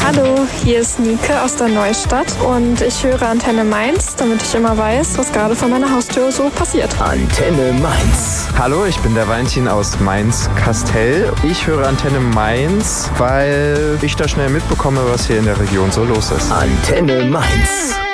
Hallo, hier ist Nike aus der Neustadt und ich höre Antenne Mainz, damit ich immer weiß, was gerade vor meiner Haustür so passiert. Antenne Mainz. Hallo, ich bin der Valentin aus Mainz-Kastell. Ich höre Antenne Mainz, weil ich da schnell mitbekomme, was hier in der Region so los ist. Antenne Mainz.